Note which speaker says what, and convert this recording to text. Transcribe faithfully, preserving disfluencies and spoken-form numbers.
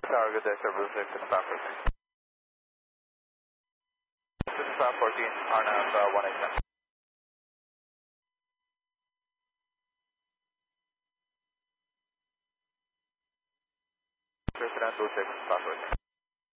Speaker 1: Tower, good day, sir. Blue six, Stafford. This is Staff fourteen, R N A V uh, one eight nine. President Blue six, Stafford.